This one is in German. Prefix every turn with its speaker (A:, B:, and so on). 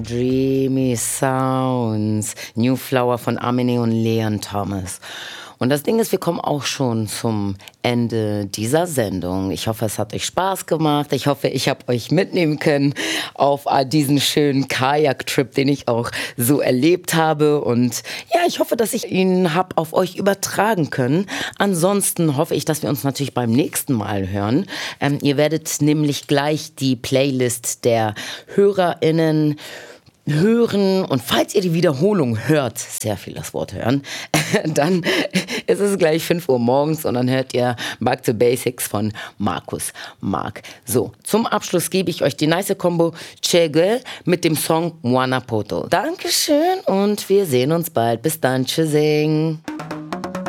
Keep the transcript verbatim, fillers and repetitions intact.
A: Dreamy Sounds, New Flower von Amine und Leon Thomas. Und das Ding ist, wir kommen auch schon zum Ende dieser Sendung. Ich hoffe, es hat euch Spaß gemacht. Ich hoffe, ich habe euch mitnehmen können auf diesen schönen Kajak-Trip, den ich auch so erlebt habe. Und ja, ich hoffe, dass ich ihn habe auf euch übertragen können. Ansonsten hoffe ich, dass wir uns natürlich beim nächsten Mal hören. Ähm, ihr werdet nämlich gleich die Playlist der HörerInnen hören, und falls ihr die Wiederholung hört, sehr viel das Wort hören, dann ist es gleich fünf Uhr morgens und dann hört ihr Back to Basics von Markus Mark. So, zum Abschluss gebe ich euch die nice Combo Chege mit dem Song Mwana Poto. Dankeschön und wir sehen uns bald. Bis dann, tschüssing.